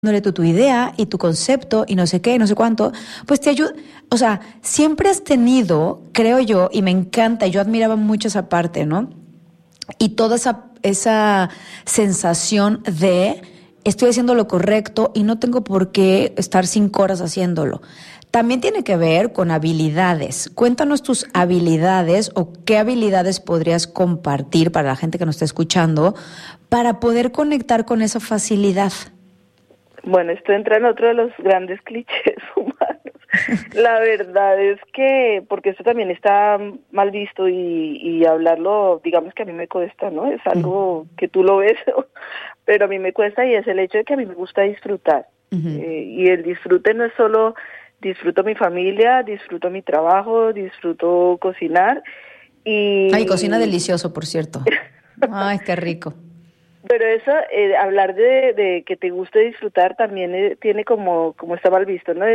dándole tu idea y tu concepto y no sé qué, no sé cuánto, pues te ayuda. O sea, siempre has tenido, creo yo, y me encanta, y yo admiraba mucho esa parte, ¿no? Y toda esa sensación de estoy haciendo lo correcto y no tengo por qué estar 5 horas haciéndolo. También tiene que ver con habilidades. Cuéntanos tus habilidades o qué habilidades podrías compartir para la gente que nos está escuchando para poder conectar con esa facilidad. Bueno, esto entra en otro de los grandes clichés humanos. La verdad es que, porque esto también está mal visto y hablarlo, digamos que a mí me cuesta, ¿no? Es algo que tú lo ves, pero a mí me cuesta y es el hecho de que a mí me gusta disfrutar. Y el disfrute no es solo disfruto mi familia, disfruto mi trabajo, disfruto cocinar y... Ay, cocina delicioso, por cierto. Ay, qué rico. Pero eso, hablar de que te guste disfrutar también tiene como está mal visto, ¿no?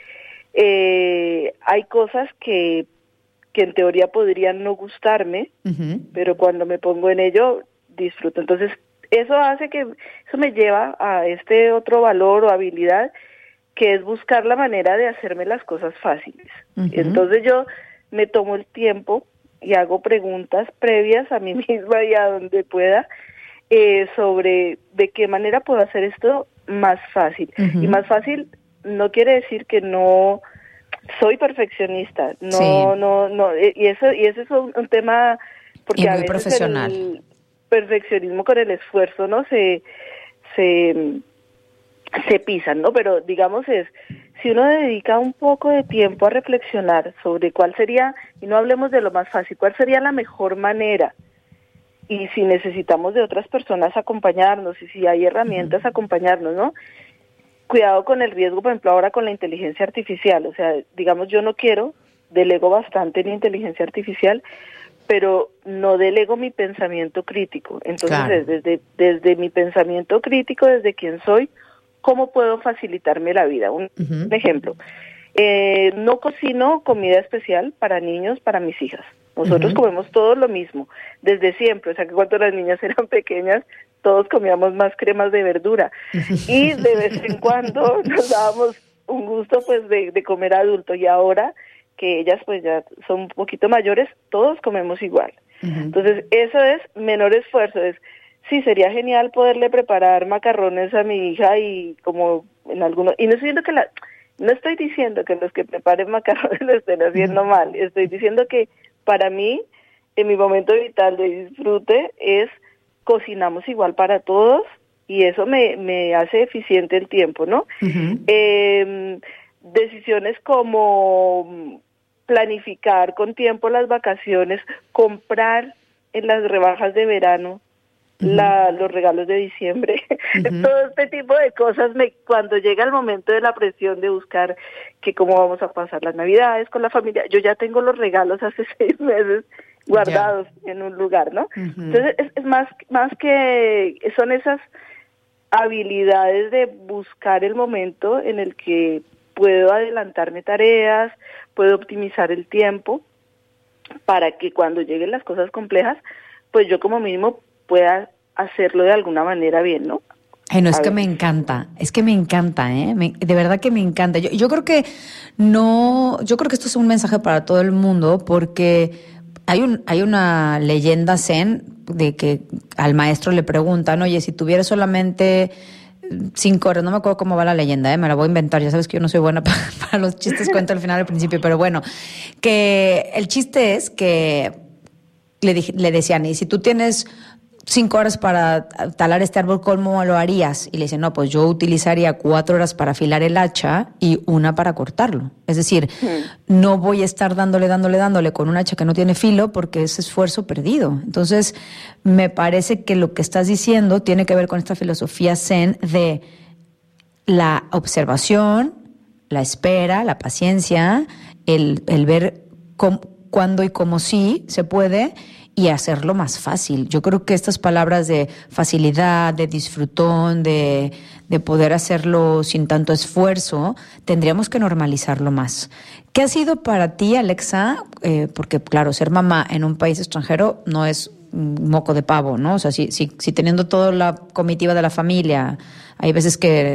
Hay cosas que en teoría podrían no gustarme, pero cuando me pongo en ello, disfruto. Entonces, eso me lleva a este otro valor o habilidad, que es buscar la manera de hacerme las cosas fáciles. Entonces yo me tomo el tiempo y hago preguntas previas a mí misma y a donde pueda, sobre de qué manera puedo hacer esto más fácil. Y más fácil no quiere decir que no soy perfeccionista, y eso es un tema, porque y a muy veces profesional. El perfeccionismo con el esfuerzo, ¿no? se pisan, ¿no? Pero digamos si uno dedica un poco de tiempo a reflexionar sobre cuál sería, y no hablemos de lo más fácil, cuál sería la mejor manera, y si necesitamos de otras personas acompañarnos, y si hay herramientas acompañarnos, ¿no? Cuidado con el riesgo, por ejemplo, ahora con la inteligencia artificial. O sea, digamos, yo no delego bastante en inteligencia artificial, pero no delego mi pensamiento crítico. Entonces, claro, desde mi pensamiento crítico, desde quién soy, ¿cómo puedo facilitarme la vida? Un ejemplo, no cocino comida especial para niños, para mis hijas. Nosotros comemos todos lo mismo, desde siempre. O sea, que cuando las niñas eran pequeñas, todos comíamos más cremas de verdura. Y de vez en cuando nos dábamos un gusto, pues, de comer adulto. Y ahora que ellas, pues, ya son un poquito mayores, todos comemos igual. Entonces, eso es menor esfuerzo. Sí, sería genial poderle preparar macarrones a mi hija y como en algunos... Y no estoy diciendo que los que preparen macarrones lo estén haciendo mal. Estoy diciendo que para mí, en mi momento vital de disfrute, cocinamos igual para todos y eso me hace eficiente el tiempo, ¿no? Decisiones como planificar con tiempo las vacaciones, comprar en las rebajas de verano los regalos de diciembre, todo este tipo de cosas, cuando llega el momento de la presión de buscar que cómo vamos a pasar las Navidades con la familia, yo ya tengo los regalos hace 6 meses guardados en un lugar, ¿no? Entonces es más que son esas habilidades de buscar el momento en el que puedo adelantarme tareas, puedo optimizar el tiempo para que cuando lleguen las cosas complejas, pues yo como mínimo pueda hacerlo de alguna manera bien, ¿no? Ay, no, es que me encanta, ¿eh? De verdad que me encanta. Yo creo que esto es un mensaje para todo el mundo, porque hay una leyenda zen de que al maestro le preguntan, oye, si tuvieras solamente 5 horas, no me acuerdo cómo va la leyenda, me la voy a inventar, ya sabes que yo no soy buena para los chistes, cuento al final al principio, pero bueno, que el chiste es que le decían, y si tú tienes 5 horas para talar este árbol, ¿cómo lo harías? Y le dicen, no, pues yo utilizaría 4 horas para afilar el hacha y 1 para cortarlo. Es decir, no voy a estar dándole con un hacha que no tiene filo, porque es esfuerzo perdido. Entonces, me parece que lo que estás diciendo tiene que ver con esta filosofía zen de la observación, la espera, la paciencia, el ver cuándo y cómo sí se puede, y hacerlo más fácil. Yo creo que estas palabras de facilidad, de disfrutón, de poder hacerlo sin tanto esfuerzo, tendríamos que normalizarlo más. ¿Qué ha sido para ti, Alexa? Porque, claro, ser mamá en un país extranjero no es un moco de pavo, ¿no? O sea, si teniendo toda la comitiva de la familia, hay veces que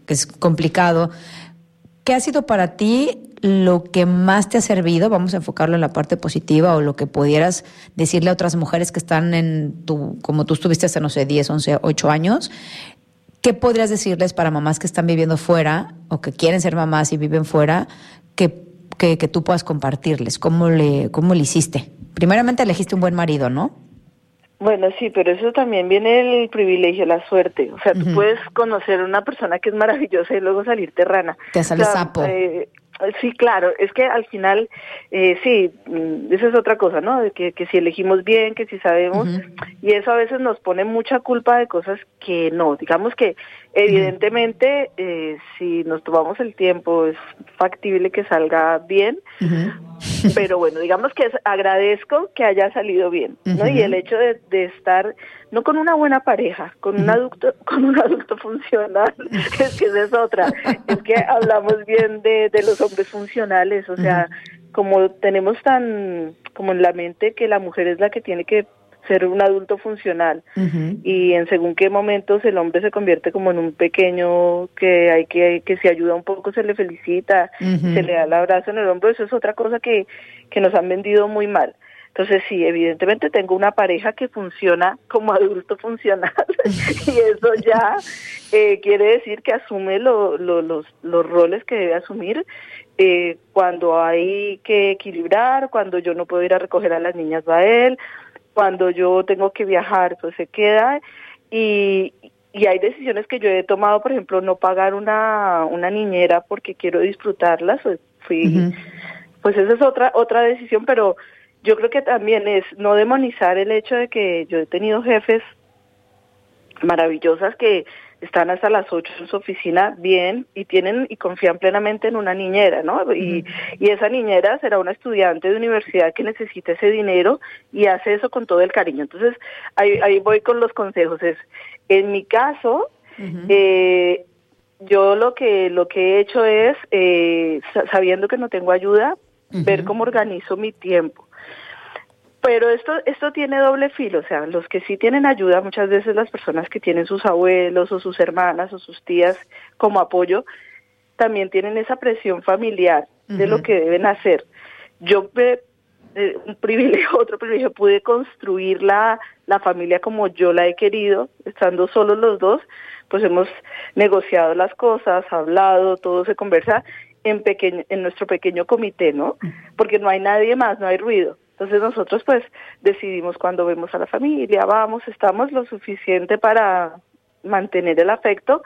que es complicado. ¿Qué ha sido para ti lo que más te ha servido? Vamos a enfocarlo en la parte positiva, o lo que pudieras decirle a otras mujeres que están como tú estuviste hasta, no sé, 10, 11, 8 años. ¿Qué podrías decirles para mamás que están viviendo fuera o que quieren ser mamás y viven fuera, que tú puedas compartirles? ¿Cómo le hiciste? Primeramente elegiste un buen marido, ¿no? Bueno, sí, pero eso también viene el privilegio, la suerte. O sea, tú puedes conocer a una persona que es maravillosa y luego salirte rana. Te sale sapo. Sí, claro, es que al final, sí, esa es otra cosa, ¿no? De que si elegimos bien, que si sabemos, y eso a veces nos pone mucha culpa de cosas que no. Digamos que evidentemente, si nos tomamos el tiempo, es factible que salga bien, pero bueno, digamos que agradezco que haya salido bien, ¿no? Y el hecho de estar, no con una buena pareja, con un adulto funcional, es que esa es otra, es que hablamos bien de los hombres funcionales, o sea, como tenemos tan, como en la mente que la mujer es la que tiene que ser un adulto funcional, y en según qué momentos el hombre se convierte como en un pequeño que si ayuda un poco se le felicita, se le da el abrazo en el hombro. Eso es otra cosa que nos han vendido muy mal. Entonces sí, evidentemente tengo una pareja que funciona como adulto funcional y eso ya quiere decir que asume los roles que debe asumir cuando hay que equilibrar, cuando yo no puedo ir a recoger a las niñas, va él, cuando yo tengo que viajar, pues se queda, y hay decisiones que yo he tomado, por ejemplo, no pagar una niñera porque quiero disfrutarlas, pues esa es otra decisión, pero yo creo que también es no demonizar el hecho de que yo he tenido jefes maravillosas que están hasta las 8 en su oficina bien y confían plenamente en una niñera, ¿no? Y esa niñera será una estudiante de universidad que necesita ese dinero y hace eso con todo el cariño. Entonces, ahí voy con los consejos. En mi caso, yo lo que he hecho es, sabiendo que no tengo ayuda, ver cómo organizo mi tiempo. Pero esto tiene doble filo, o sea, los que sí tienen ayuda, muchas veces las personas que tienen sus abuelos o sus hermanas o sus tías como apoyo, también tienen esa presión familiar de lo que deben hacer. Yo, otro privilegio, pude construir la familia como yo la he querido, estando solos los dos, pues hemos negociado las cosas, hablado, todo se conversa en nuestro pequeño comité, ¿no? Porque no hay nadie más, no hay ruido. Entonces nosotros pues decidimos cuando vemos a la familia, estamos lo suficiente para mantener el afecto,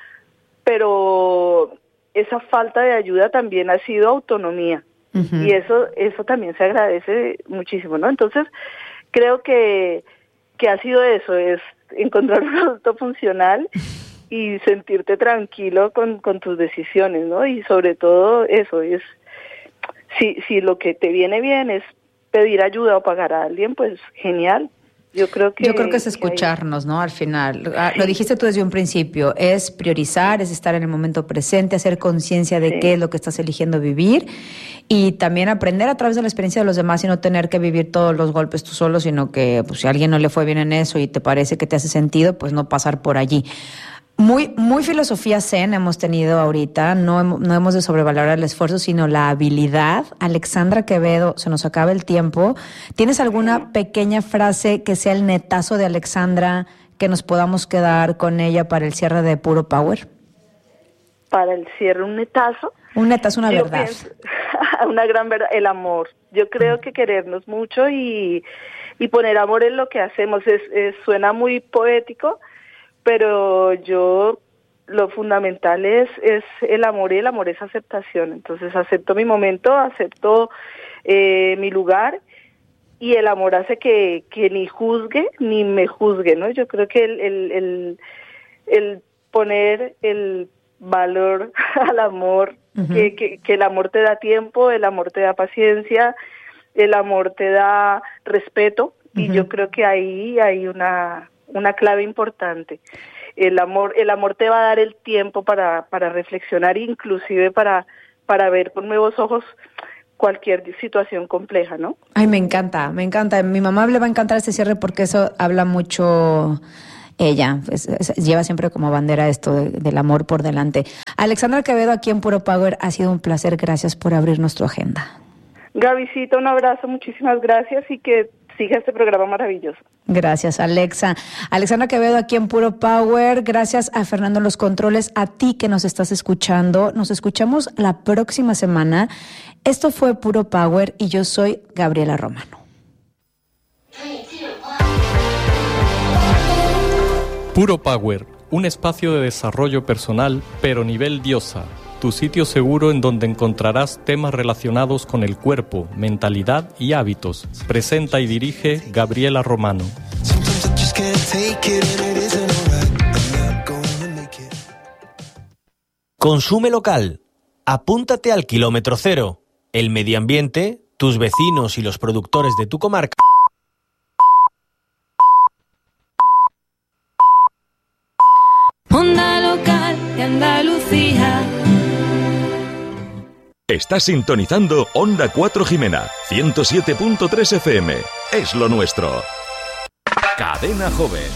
pero esa falta de ayuda también ha sido autonomía, y eso también se agradece muchísimo, ¿no? Entonces creo que ha sido eso, es encontrar un adulto funcional y sentirte tranquilo con tus decisiones, ¿no? Y sobre todo eso, es si lo que te viene bien es pedir ayuda o pagar a alguien, pues genial. Yo creo que es escucharnos, ¿no? Al final, lo dijiste tú desde un principio, es priorizar, es estar en el momento presente, hacer conciencia de qué es lo que estás eligiendo vivir, y también aprender a través de la experiencia de los demás y no tener que vivir todos los golpes tú solo, sino que pues, si a alguien no le fue bien en eso y te parece que te hace sentido, pues no pasar por allí. Muy filosofía zen hemos tenido ahorita, no hemos de sobrevalorar el esfuerzo, sino la habilidad. Alexandra Quevedo, se nos acaba el tiempo. ¿Tienes alguna pequeña frase que sea el netazo de Alexandra, que nos podamos quedar con ella para el cierre de Puro Power? Para el cierre, un netazo. Un netazo, una verdad. Pienso, una gran verdad, el amor. Yo creo que querernos mucho y poner amor en lo que hacemos. Suena muy poético, pero lo fundamental es el amor, y el amor es aceptación. Entonces acepto mi momento, acepto mi lugar, y el amor hace que ni juzgue ni me juzgue, ¿no? Yo creo que el poner el valor al amor, que el amor te da tiempo, el amor te da paciencia, el amor te da respeto, y yo creo que ahí hay una clave importante. El amor te va a dar el tiempo para reflexionar, inclusive para ver con nuevos ojos cualquier situación compleja, ¿no? Ay, me encanta. A mi mamá le va a encantar este cierre porque eso habla mucho ella pues, lleva siempre como bandera esto del amor por delante. Alexandra Quevedo, aquí en Puro Power, ha sido un placer. Gracias por abrirnos tu agenda. Gabycita, un abrazo, muchísimas gracias y que siga este programa maravilloso. Gracias, Alexa. Alexandra Quevedo aquí en Puro Power. Gracias a Fernando en los controles, a ti que nos estás escuchando. Nos escuchamos la próxima semana. Esto fue Puro Power y yo soy Gabriela Romano. Puro Power, un espacio de desarrollo personal, pero nivel diosa. Tu sitio seguro en donde encontrarás temas relacionados con el cuerpo, mentalidad y hábitos. Presenta y dirige Gabriela Romano. Consume local. Apúntate al kilómetro cero. El medio ambiente, tus vecinos y los productores de tu comarca. Onda local de Andalucía. Estás sintonizando Onda 4 Jimena, 107.3 FM. Es lo nuestro. Cadena Joven.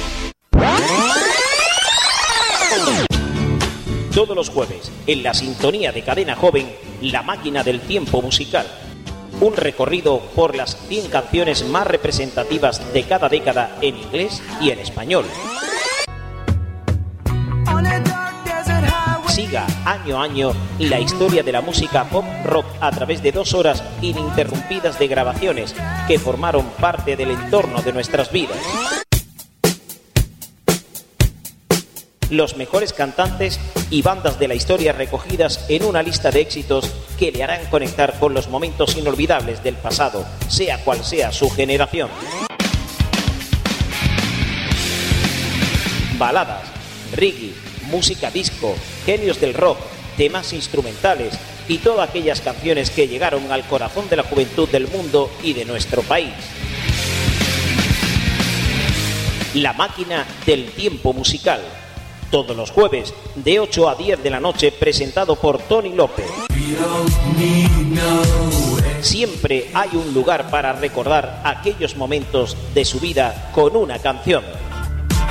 Todos los jueves, en la sintonía de Cadena Joven, La Máquina del Tiempo Musical. Un recorrido por las 100 canciones más representativas de cada década en inglés y en español. Siga año a año la historia de la música pop rock a través de 2 horas ininterrumpidas de grabaciones que formaron parte del entorno de nuestras vidas. Los mejores cantantes y bandas de la historia recogidas en una lista de éxitos que le harán conectar con los momentos inolvidables del pasado, sea cual sea su generación. Baladas, reggae, música disco, genios del rock, temas instrumentales y todas aquellas canciones que llegaron al corazón de la juventud del mundo y de nuestro país. La Máquina del Tiempo Musical. Todos los jueves, de 8 a 10 de la noche, presentado por Tony López. Siempre hay un lugar para recordar aquellos momentos de su vida con una canción.